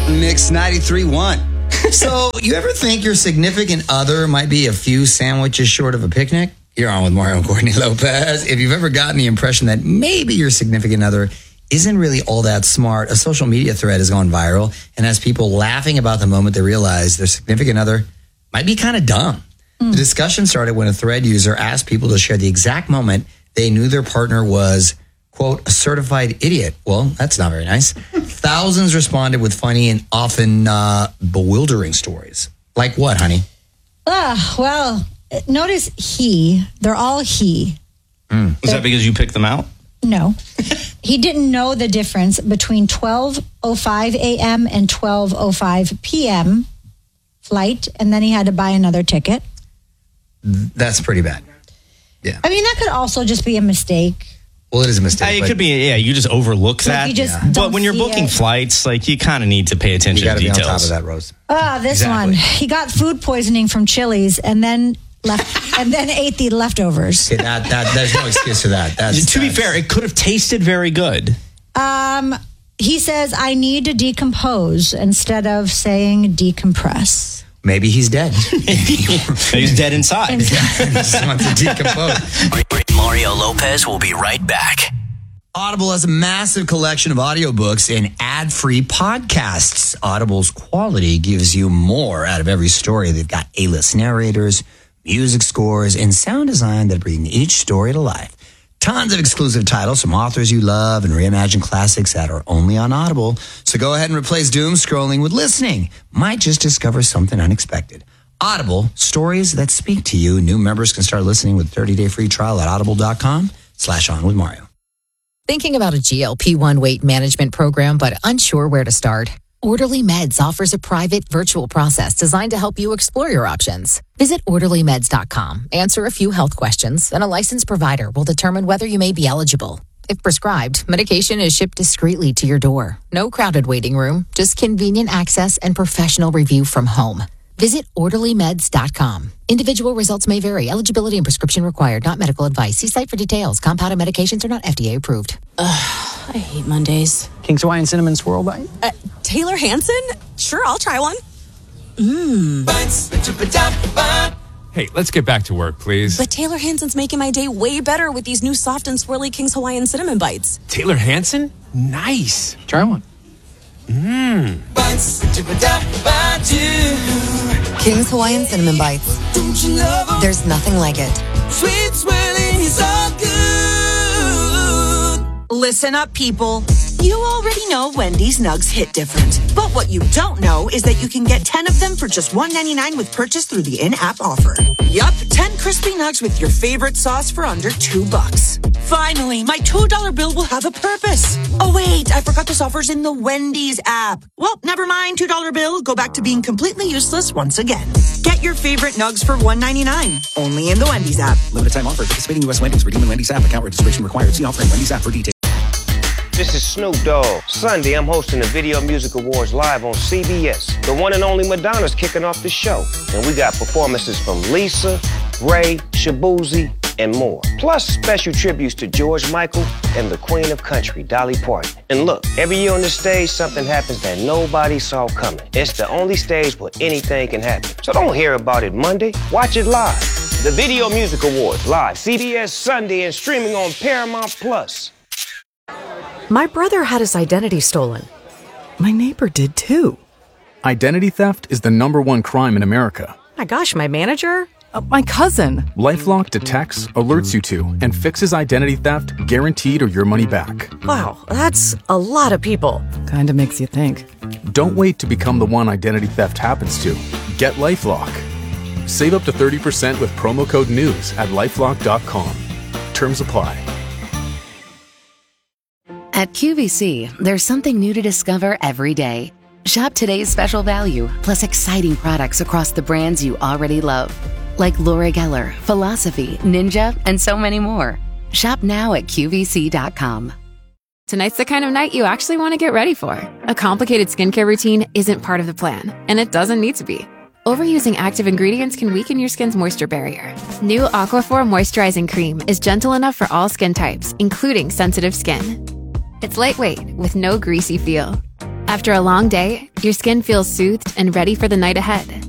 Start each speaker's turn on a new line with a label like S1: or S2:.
S1: Mix 93.1. So, you ever think your significant other might be a few sandwiches short of a picnic? You're on with Mario and Courtney Lopez. If you've ever gotten the impression that maybe your significant other isn't really all that smart, a social media thread has gone viral and has people laughing about the moment they realize their significant other might be kind of dumb. The discussion started when a thread user asked people to share the exact moment they knew their partner was, quote, a certified idiot. Well, that's not very nice. Thousands responded with funny and often bewildering stories. Like what, honey?
S2: Well, notice he. They're all he.
S3: Is that because you picked them out?
S2: No. He didn't know the difference between 12:05 a.m. and 12:05 p.m. flight, and then he had to buy another ticket.
S1: That's pretty bad. Yeah.
S2: I mean, that could also just be a mistake.
S1: Well, it is a mistake.
S3: It could be, you just overlook that.
S2: You just
S3: But when you're booking flights, you kind of need to pay attention to details.
S1: You got to be on top of that, Rose.
S2: This one. He got food poisoning from Chili's and then ate the leftovers.
S1: Okay, there's no excuse for that.
S3: To be fair, it could have tasted very good.
S2: He says, I need to decompose instead of saying decompress.
S1: Maybe he's dead.
S3: He's dead inside.
S1: He just wants to decompose.
S4: Mario Lopez will be right back.
S1: Audible has a massive collection of audiobooks and ad-free podcasts. Audible's quality gives you more out of every story. They've got A-list narrators, music scores, and sound design that bring each story to life. Tons of exclusive titles from authors you love and reimagined classics that are only on Audible. So go ahead and replace doom scrolling with listening. Might just discover something unexpected. Audible, stories that speak to you. New members can start listening with 30-day free trial at audible.com/onwithmario.
S5: Thinking about a GLP-1 weight management program but unsure where to start? Orderly Meds offers a private virtual process designed to help you explore your options. Visit orderlymeds.com, answer a few health questions, and a licensed provider will determine whether you may be eligible. If prescribed, medication is shipped discreetly to your door. No crowded waiting room, just convenient access and professional review from home. Visit orderlymeds.com. Individual results may vary. Eligibility and prescription required, not medical advice. See site for details. Compounded medications are not FDA approved.
S6: I hate Mondays.
S7: King's Hawaiian Cinnamon Swirl Bite?
S6: Taylor Hanson? Sure, I'll try one.
S8: Hey, let's get back to work, please.
S6: But Taylor Hanson's making my day way better with these new soft and swirly King's Hawaiian Cinnamon Bites.
S8: Taylor Hanson? Nice.
S7: Try one.
S9: King's Hawaiian Cinnamon Bites. There's nothing like it.
S10: Sweet swirling is all good. Listen up, people. You already know Wendy's Nugs hit different. But what you don't know is that you can get 10 of them for just $1.99 with purchase through the in-app offer. Yup, 10 crispy nugs with your favorite sauce for under $2. Finally, my $2 bill will have a purpose. Oh wait, I forgot this offer's in the Wendy's app. Well, never mind, $2 bill. Go back to being completely useless once again. Get your favorite nugs for $1.99. Only in the Wendy's app.
S7: Limited time offer. Participating U.S. Wendy's. Redeem in Wendy's app. Account registration required. See offer in Wendy's app for details.
S11: This is Snoop Dogg. Sunday, I'm hosting the Video Music Awards live on CBS. The one and only Madonna's kicking off the show. And we got performances from Lisa, Ray, Shabuzi, and more. Plus special tributes to George Michael and the Queen of Country, Dolly Parton. And look, every year on this stage, something happens that nobody saw coming. It's the only stage where anything can happen. So don't hear about it Monday. Watch it live. The Video Music Awards live, CBS Sunday, and streaming on Paramount Plus.
S12: My brother had his identity stolen. My neighbor did too.
S13: Identity theft is the #1 crime in America.
S12: My gosh, my manager? My cousin.
S13: LifeLock detects, alerts you to, and fixes identity theft guaranteed or your money back.
S12: Wow, that's a lot of people. Kinda makes you think.
S13: Don't wait to become the one identity theft happens to. Get LifeLock. Save up to 30% with promo code NEWS at LifeLock.com. Terms apply.
S14: At QVC, there's something new to discover every day. Shop today's special value, plus exciting products across the brands you already love. Like Laura Geller, Philosophy, Ninja, and so many more. Shop now at QVC.com.
S15: Tonight's the kind of night you actually want to get ready for. A complicated skincare routine isn't part of the plan, and it doesn't need to be. Overusing active ingredients can weaken your skin's moisture barrier. New Aquaphor Moisturizing Cream is gentle enough for all skin types, including sensitive skin. It's lightweight with no greasy feel. After a long day, your skin feels soothed and ready for the night ahead.